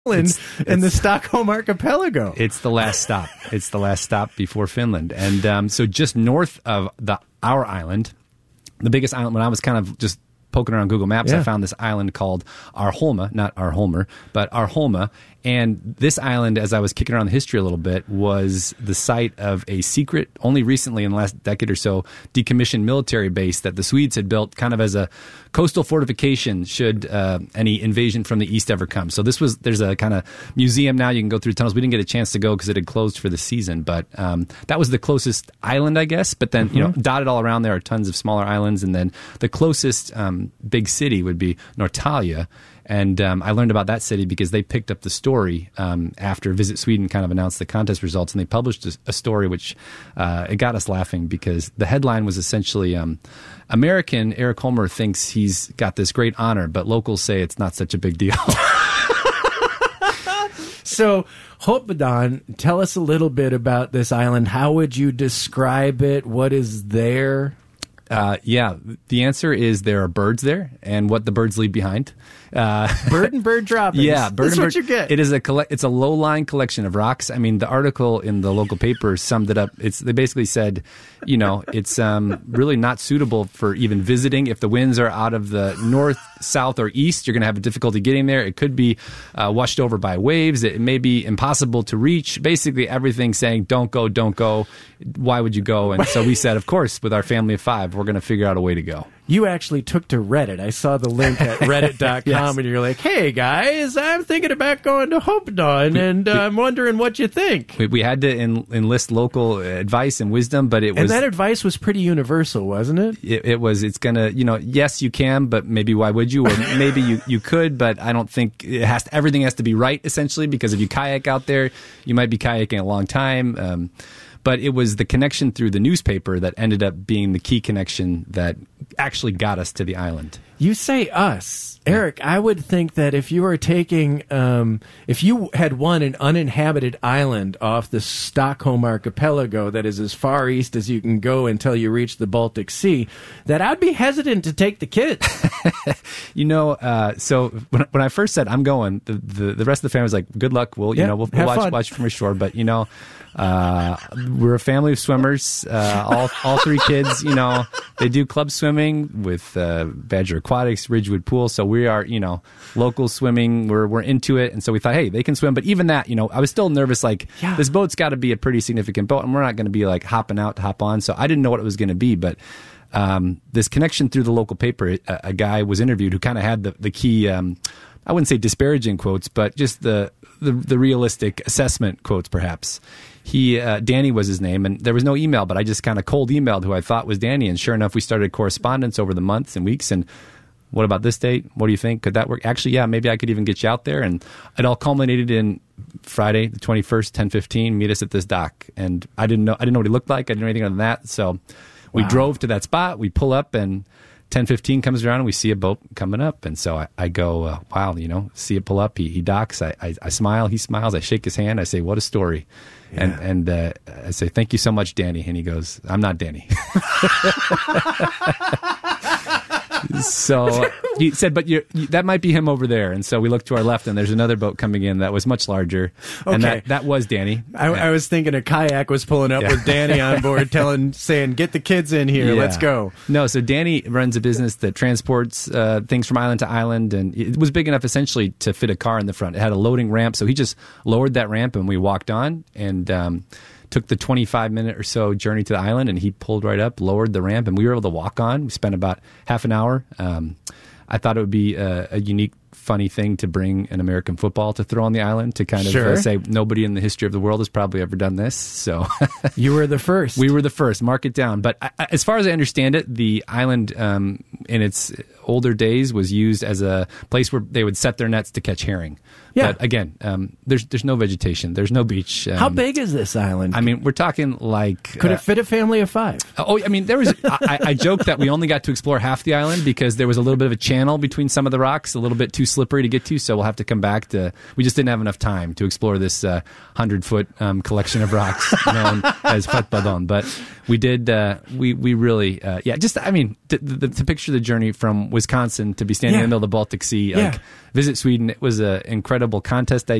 islands in the Stockholm archipelago. It's the last stop. It's the last stop before Finland. And so just north of our island, the biggest island, when I was kind of just poking around Google Maps, I found this island called Arholma, not Arholmer, but Arholma. And this island, as I was kicking around the history a little bit, was the site of a secret, only recently in the last decade or so, decommissioned military base that the Swedes had built kind of as a coastal fortification should any invasion from the east ever come. So there's a kind of museum now. You can go through tunnels. We didn't get a chance to go because it had closed for the season, but that was the closest island, I guess. But then, dotted all around there are tons of smaller islands. And then the closest big city would be Norrtälje. And I learned about that city because they picked up the story after Visit Sweden kind of announced the contest results, and they published a story which it got us laughing because the headline was essentially American Eric Holmer thinks he's got this great honor, but locals say it's not such a big deal. So, Hopedon, tell us a little bit about this island. How would you describe it? What is there? The answer is there are birds there, and what the birds leave behind. Bird and bird droppings. Yeah, That's what you get. It is it's a low-lying collection of rocks. I mean, the article in the local paper summed it up. They basically said, it's really not suitable for even visiting. If the winds are out of the north, south, or east, you're going to have a difficulty getting there. It could be washed over by waves. It may be impossible to reach. Basically, everything saying, don't go, don't go. Why would you go? And so we said, of course, with our family of 5, we're going to figure out a way to go. You actually took to Reddit. I saw the link at reddit.com, yes. And you're like, hey, guys, I'm thinking about going to Hopedon, and I'm wondering what you think. We had to enlist local advice and wisdom, but And that advice was pretty universal, wasn't it? It's going to, yes, you can, but maybe why would you? Or maybe you could, but I don't think everything has to be right, essentially, because if you kayak out there, you might be kayaking a long time. But it was the connection through the newspaper that ended up being the key connection that actually got us to the island. You say us. Eric, I would think that if you were taking, if you had won an uninhabited island off the Stockholm archipelago that is as far east as you can go until you reach the Baltic Sea, that I'd be hesitant to take the kids. So when I first said I'm going, the rest of the family was like, good luck. We'll watch from ashore. But, we're a family of swimmers, all 3 kids, they do club swimming with Badger Aquatics, Ridgewood Pool. So we are, local swimming. We're into it. And so we thought, hey, they can swim. But even that, I was still nervous. This boat's got to be a pretty significant boat, and we're not going to be hopping out to hop on. So I didn't know what it was going to be. But this connection through the local paper, a guy was interviewed who kind of had the key, I wouldn't say disparaging quotes, but just the realistic assessment quotes, perhaps. Danny was his name, and there was no email, but I just kind of cold emailed who I thought was Danny, and sure enough, we started correspondence over the months and weeks, and what about this date? What do you think? Could that work? Actually, yeah, maybe I could even get you out there, and it all culminated in Friday, the 21st, 10:15, meet us at this dock, and I didn't know what he looked like, I didn't know anything other than that, so we drove to that spot, we pull up, and 10:15 comes around and we see a boat coming up. And so I go, wow, see it pull up. He docks. I smile. He smiles. I shake his hand. I say, what a story. Yeah. And I say, thank you so much, Danny. And he goes, I'm not Danny. So he said, but that might be him over there. And so we looked to our left, and there's another boat coming in that was much larger. Okay. And that was Danny. I was thinking a kayak was pulling up with Danny on board, saying, get the kids in here. Let's go. No, so Danny runs a business that transports things from island to island, and it was big enough essentially to fit a car in the front. It had a loading ramp, so he just lowered that ramp, and we walked on, and took the 25-minute or so journey to the island, and he pulled right up, lowered the ramp, and we were able to walk on. We spent about half an hour. I thought it would be a unique, funny thing to bring an American football to throw on the island, to kind of say nobody in the history of the world has probably ever done this. So you were the first. We were the first. Mark it down. But as far as I understand it, the island in its older days was used as a place where they would set their nets to catch herring. Yeah. But again, there's no vegetation. There's no beach. How big is this island? I mean, we're talking Could it fit a family of 5? There was. I joked that we only got to explore half the island because there was a little bit of a channel between some of the rocks, a little bit too slippery to get to. So we'll have to come back to. We just didn't have enough time to explore this 100-foot collection of rocks known as Hopedon. But we did. We really. To picture the journey from Wisconsin to be standing in the middle of the Baltic Sea. Visit Sweden. It was an incredible incredible contest